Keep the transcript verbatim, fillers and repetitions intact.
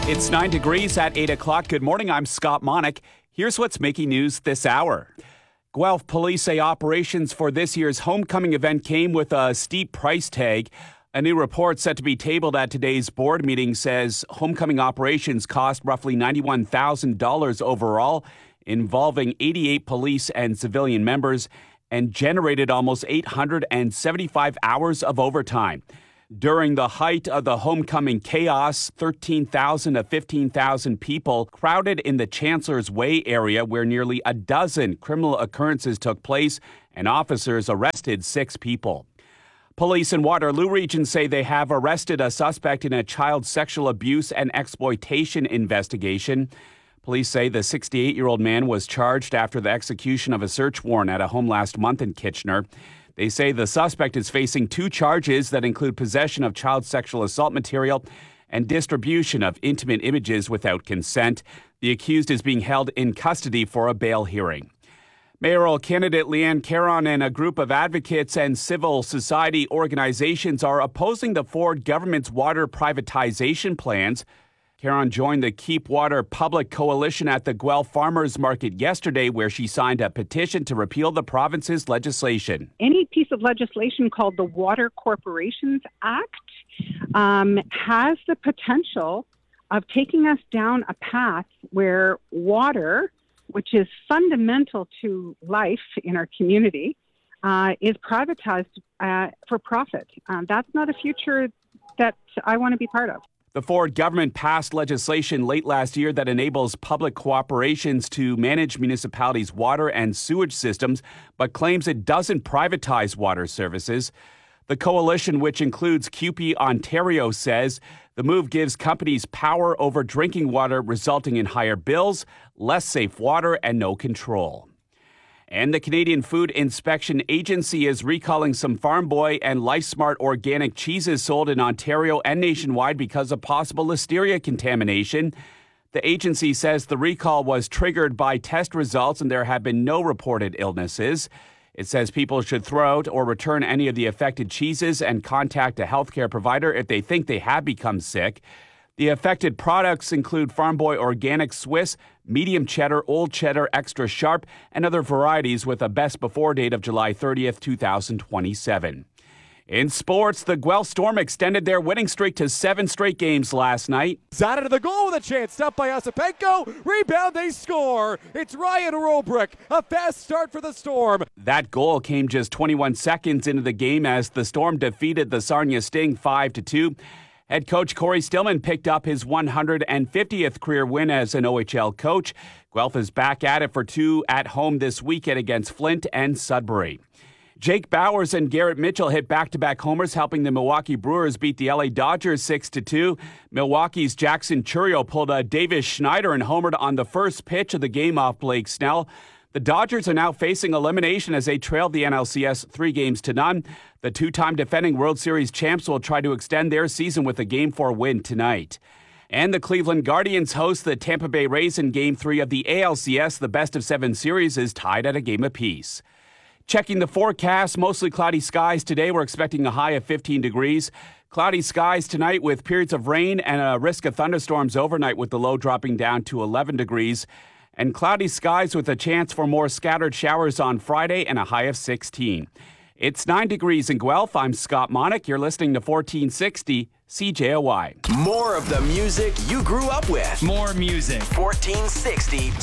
It's nine degrees at eight o'clock. Good morning. I'm Scott Monick. Here's what's making news this hour. Guelph police say operations for this year's homecoming event came with a steep price tag. A new report set to be tabled at today's board meeting says homecoming operations cost roughly ninety-one thousand dollars overall, involving eighty-eight police and civilian members, and generated almost eight hundred seventy-five hours of overtime. During the height of the homecoming chaos, thirteen thousand to fifteen thousand people crowded in the Chancellor's Way area where nearly a dozen criminal occurrences took place and officers arrested six people. Police in Waterloo Region say they have arrested a suspect in a child sexual abuse and exploitation investigation. Police say the sixty-eight-year-old man was charged after the execution of a search warrant at a home last month in Kitchener. They say the suspect is facing two charges that include possession of child sexual assault material and distribution of intimate images without consent. The accused is being held in custody for a bail hearing. Mayoral candidate Leanne Caron and a group of advocates and civil society organizations are opposing the Ford government's water privatization plans. Caron joined the Keep Water Public Coalition at the Guelph Farmers Market yesterday, where she signed a petition to repeal the province's legislation. Any piece of legislation called the Water Corporations Act um, has the potential of taking us down a path where water, which is fundamental to life in our community, uh, is privatized uh, for profit. Um, that's not a future that I want to be part of. The Ford government passed legislation late last year that enables public cooperations to manage municipalities' water and sewage systems, but claims it doesn't privatize water services. The coalition, which includes C U P E Ontario, says the move gives companies power over drinking water, resulting in higher bills, less safe water, and no control. And the Canadian Food Inspection Agency is recalling some Farm Boy and LifeSmart organic cheeses sold in Ontario and nationwide because of possible listeria contamination. The agency says the recall was triggered by test results and there have been no reported illnesses. It says people should throw out or return any of the affected cheeses and contact a healthcare provider if they think they have become sick. The affected products include Farm Boy Organic Swiss, Medium Cheddar, Old Cheddar, Extra Sharp, and other varieties with a best before date of July thirtieth, twenty twenty-seven. In sports, the Guelph Storm extended their winning streak to seven straight games last night. Zada to the goal with a chance. Stopped by Ossipenko. Rebound, they score. It's Ryan Robrick. A fast start for the Storm. That goal came just twenty-one seconds into the game as the Storm defeated the Sarnia Sting five to two. Head coach Corey Stillman picked up his one hundred fiftieth career win as an O H L coach. Guelph is back at it for two at home this weekend against Flint and Sudbury. Jake Bowers and Garrett Mitchell hit back-to-back homers, helping the Milwaukee Brewers beat the L A Dodgers six to two. Milwaukee's Jackson Chourio pulled a Davis Schneider and homered on the first pitch of the game off Blake Snell. The Dodgers are now facing elimination as they trailed the N L C S three games to none. The two-time defending World Series champs will try to extend their season with a Game four win tonight. And the Cleveland Guardians host the Tampa Bay Rays in Game three of the A L C S. The best-of-seven series is tied at a game apiece. Checking the forecast, mostly cloudy skies today. We're expecting a high of fifteen degrees. Cloudy skies tonight with periods of rain and a risk of thunderstorms overnight with the low dropping down to eleven degrees. And cloudy skies with a chance for more scattered showers on Friday and a high of sixteen. It's nine degrees in Guelph. I'm Scott Monick. You're listening to fourteen sixty C J O Y. More of the music you grew up with. More music. fourteen sixty